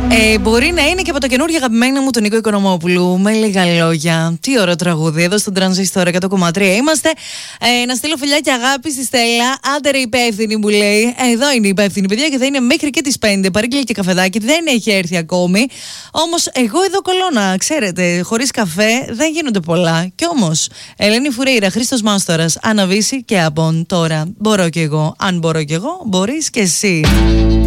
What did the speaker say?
Μπορεί να είναι και από το καινούργιο αγαπημένο μου τον Νίκο Οικονομόπουλου. Με λίγα λόγια. Τι ωραίο τραγούδι. Εδώ στον Τρανζίστορ 100,3 είμαστε. Να στείλω φιλιά και αγάπη στη Στέλλα. Άντε ρε υπεύθυνη, μου λέει. Εδώ είναι η υπεύθυνη, παιδιά, και θα είναι μέχρι και τις 5. Παρήγγειλε και καφεδάκι. Δεν έχει έρθει ακόμη. Όμως εγώ εδώ κολώνα, ξέρετε. Χωρίς καφέ δεν γίνονται πολλά. Κι όμως Ελένη Φουρέιρα, Χρήστος Μάστορας, Άννα Βύση και Αμπον. Τώρα μπορώ κι εγώ. Αν μπορώ κι εγώ, μπορείς κι εσύ.